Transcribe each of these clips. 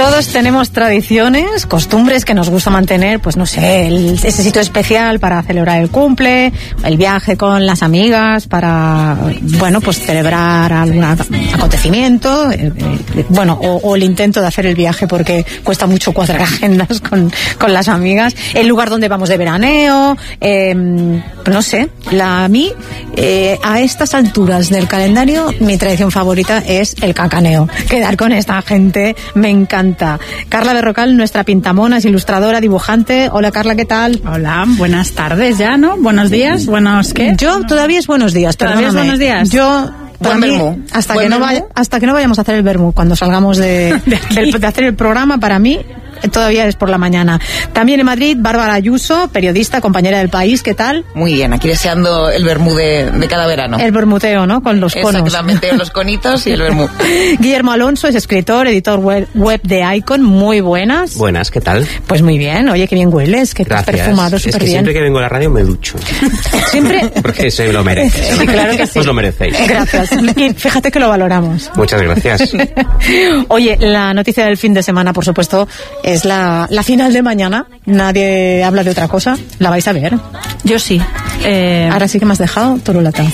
Todos tenemos tradiciones, costumbres que nos gusta mantener, pues no sé, ese sitio especial para celebrar el cumple, el viaje con las amigas para, bueno, pues celebrar algún acontecimiento, o el intento de hacer el viaje porque cuesta mucho cuadrar agendas con las amigas, el lugar donde vamos de veraneo, no sé, a mí, a estas alturas del calendario, mi tradición favorita es el cacaneo. Quedar con esta gente me encanta. Carla Berrocal, nuestra pintamonas, ilustradora, dibujante. Hola Carla, ¿qué tal? Hola, buenas tardes ya, ¿no? Buenos días, ¿qué? Yo todavía es buenos días, ¿Todavía es buenos días? Yo... Para mí, hasta que no vayamos a hacer el vermú, cuando salgamos de hacer el programa, para mí todavía es por la mañana. También en Madrid, Bárbara Ayuso, periodista, compañera del País, ¿qué tal? Muy bien, aquí deseando el vermú de cada verano. El vermuteo, ¿no? Con los conos. Exactamente, los conitos y el vermú. Guillermo Alonso es escritor, editor web de Icon. Muy buenas. Buenas, ¿qué tal? Pues muy bien. Oye, qué bien hueles, que te has perfumado súper bien. Es que siempre que vengo a la radio me ducho. ¿Siempre? Porque se lo merece. Sí, claro que sí. Os lo merecéis. Gracias. Y fíjate que lo valoramos. Muchas gracias. Oye, la noticia del fin de semana, por supuesto, es la final de mañana. Nadie habla de otra cosa. ¿La vais a ver? Yo sí. Ahora sí que me has dejado turulata.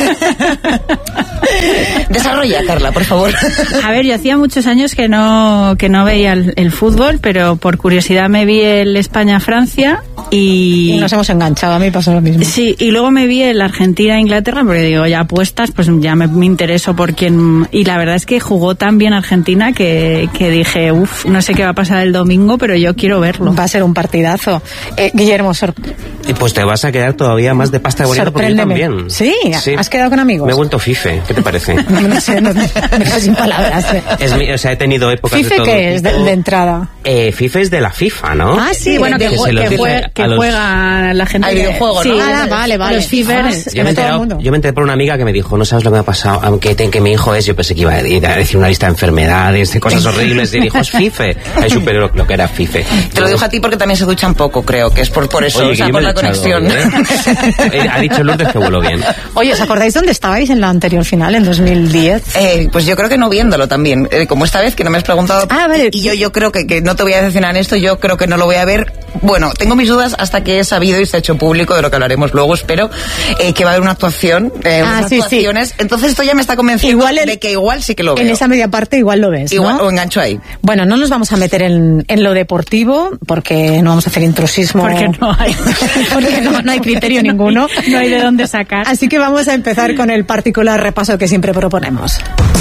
Desarrolla, Carla, por favor. A ver, yo hacía muchos años que no veía el fútbol, pero por curiosidad me vi el España-Francia y nos hemos enganchado. A mí pasó lo mismo. Sí, y luego me vi el Argentina-Inglaterra, porque digo, ya apuestas, pues ya me intereso por quién. Y la verdad es que jugó tan bien Argentina que dije, no sé qué va a pasar el domingo, pero yo quiero verlo. Va a ser un partidazo. Guillermo, pues te vas a quedar todavía más de pasta de bonito porque yo también. ¿Sí? ¿Has quedado con amigos? Me he vuelto fife, ¿qué te parece? No sé, me quedo sin palabras. He tenido épocas ¿Fife de todo qué es de entrada? Fife es de la FIFA, ¿no? Ah, sí, bueno, que juega la gente. Al videojuego, ¿no? Sí, vale. Los Fifers. Yo me enteré por una amiga que me dijo, no sabes lo que me ha pasado, aunque que mi hijo es, yo pensé que iba a decir una lista de enfermedades, de cosas horribles, y dijo, es Fife. Ahí supe lo que era Fife. Te lo dijo a ti porque también se duchan poco, creo, que es por eso, oye, o sea, por la conexión. Ha dicho Lourdes que vuelo bien. Oye, ¿os acordáis dónde estabais en la anterior final, en 2010? Pues yo creo que no viéndolo también. Como esta vez que no me has preguntado. Vale. Y yo creo que no te voy a decepcionar en esto, yo creo que no lo voy a ver. Bueno, tengo mis dudas hasta que he sabido y se ha hecho público, de lo que hablaremos luego, espero, que va a haber una actuación, actuaciones. Sí. Entonces esto ya me está convenciendo de que igual sí que lo veo. En esa media parte igual lo ves, igual, ¿no? O engancho ahí. Bueno, no nos vamos a meter en lo deportivo, porque no vamos a hacer intrusismo. Porque no hay. Porque no hay criterio ninguno. No hay de dónde sacar. Así que vamos a empezar con el particular repaso que siempre proponemos.